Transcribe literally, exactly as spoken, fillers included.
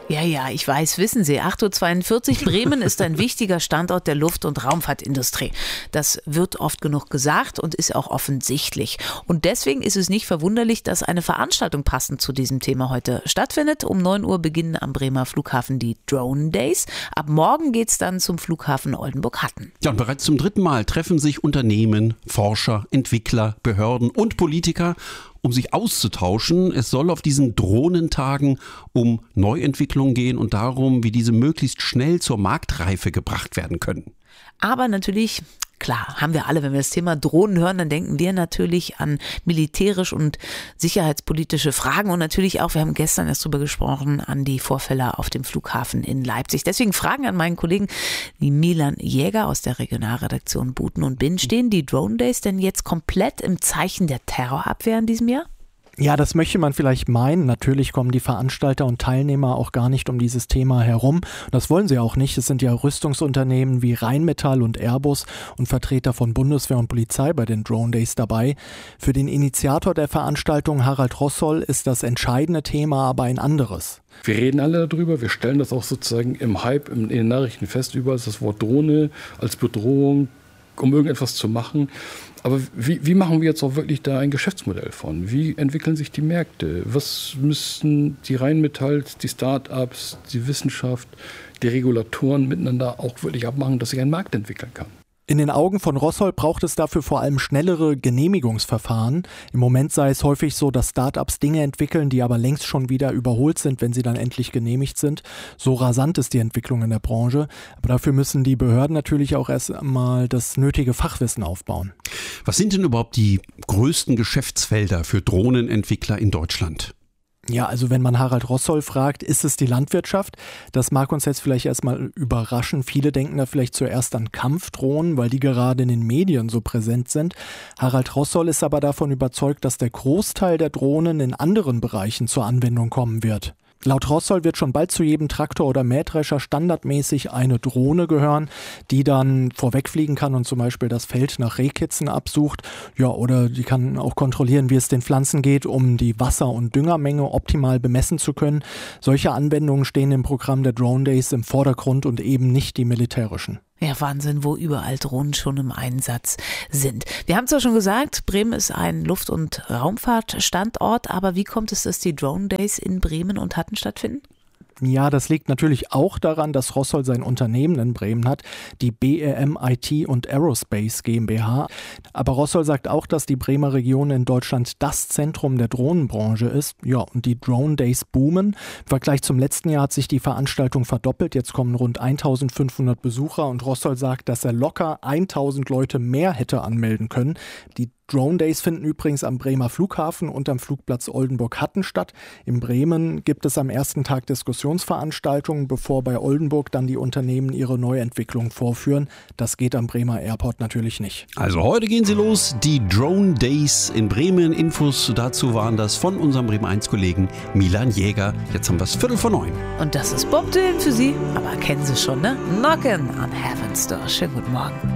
Ja, ja, ich weiß, wissen Sie, acht Uhr zweiundvierzig, Bremen ist ein wichtiger Standort der Luft- und Raumfahrtindustrie. Das wird oft genug gesagt und ist auch offensichtlich. Und deswegen ist es nicht verwunderlich, dass eine Veranstaltung passend zu diesem Thema heute stattfindet. Um neun Uhr beginnen am Bremer Flughafen die Drone Days. Ab morgen geht's dann zum Flughafen Oldenburg-Hatten. Ja, und bereits zum dritten Mal treffen sich Unternehmen, Forscher, Entwickler, Behörden und Politiker, um sich auszutauschen. Es soll auf diesen Drohnentagen um Neuentwicklungen gehen und darum, wie diese möglichst schnell zur Marktreife gebracht werden können. Aber natürlich, klar, haben wir alle, wenn wir das Thema Drohnen hören, dann denken wir natürlich an militärisch und sicherheitspolitische Fragen und natürlich auch, wir haben gestern erst drüber gesprochen, an die Vorfälle auf dem Flughafen in Leipzig. Deswegen Fragen an meinen Kollegen, wie Milan Jäger aus der Regionalredaktion Buten und Binn. Stehen die Drone Days denn jetzt komplett im Zeichen der Terrorabwehr in diesem Jahr? Ja, das möchte man vielleicht meinen. Natürlich kommen die Veranstalter und Teilnehmer auch gar nicht um dieses Thema herum. Das wollen sie auch nicht. Es sind ja Rüstungsunternehmen wie Rheinmetall und Airbus und Vertreter von Bundeswehr und Polizei bei den Drone Days dabei. Für den Initiator der Veranstaltung, Harald Rossoll, ist das entscheidende Thema aber ein anderes. Wir reden alle darüber, wir stellen das auch sozusagen im Hype, in den Nachrichten fest, überall ist das Wort Drohne als Bedrohung, um irgendetwas zu machen. Aber wie, wie machen wir jetzt auch wirklich da ein Geschäftsmodell von? Wie entwickeln sich die Märkte? Was müssen die Rheinmetalls, die Start-ups, die Wissenschaft, die Regulatoren miteinander auch wirklich abmachen, dass sich ein Markt entwickeln kann? In den Augen von Rossoll braucht es dafür vor allem schnellere Genehmigungsverfahren. Im Moment sei es häufig so, dass Start-ups Dinge entwickeln, die aber längst schon wieder überholt sind, wenn sie dann endlich genehmigt sind. So rasant ist die Entwicklung in der Branche. Aber dafür müssen die Behörden natürlich auch erst einmal das nötige Fachwissen aufbauen. Was sind denn überhaupt die größten Geschäftsfelder für Drohnenentwickler in Deutschland? Ja, also wenn man Harald Rossoll fragt, ist es die Landwirtschaft? Das mag uns jetzt vielleicht erstmal überraschen. Viele denken da vielleicht zuerst an Kampfdrohnen, weil die gerade in den Medien so präsent sind. Harald Rossoll ist aber davon überzeugt, dass der Großteil der Drohnen in anderen Bereichen zur Anwendung kommen wird. Laut Rossoll wird schon bald zu jedem Traktor oder Mähdrescher standardmäßig eine Drohne gehören, die dann vorwegfliegen kann und zum Beispiel das Feld nach Rehkitzen absucht. Ja, oder die kann auch kontrollieren, wie es den Pflanzen geht, um die Wasser- und Düngermenge optimal bemessen zu können. Solche Anwendungen stehen im Programm der Drone Days im Vordergrund und eben nicht die militärischen. Ja, Wahnsinn, wo überall Drohnen schon im Einsatz sind. Wir haben es ja schon gesagt, Bremen ist ein Luft- und Raumfahrtstandort, aber wie kommt es, dass die Drone Days in Bremen und Hatten stattfinden? Ja, das liegt natürlich auch daran, dass Rossoll sein Unternehmen in Bremen hat, die B R M I T und Aerospace GmbH. Aber Rossoll sagt auch, dass die Bremer Region in Deutschland das Zentrum der Drohnenbranche ist. Ja, und die Drone Days boomen. Im Vergleich zum letzten Jahr hat sich die Veranstaltung verdoppelt. Jetzt kommen rund eintausendfünfhundert Besucher und Rossoll sagt, dass er locker eintausend Leute mehr hätte anmelden können. Die Drone Days finden übrigens am Bremer Flughafen und am Flugplatz Oldenburg-Hatten statt. In Bremen gibt es am ersten Tag Diskussionsveranstaltungen, bevor bei Oldenburg dann die Unternehmen ihre Neuentwicklung vorführen. Das geht am Bremer Airport natürlich nicht. Also heute gehen sie los, die Drone Days in Bremen. Infos dazu waren das von unserem Bremen eins Kollegen Milan Jäger. Jetzt haben wir es Viertel vor neun. Und das ist Bob Dylan für Sie, aber kennen Sie schon, ne? Knockin' on Heaven's Door. Schönen guten Morgen.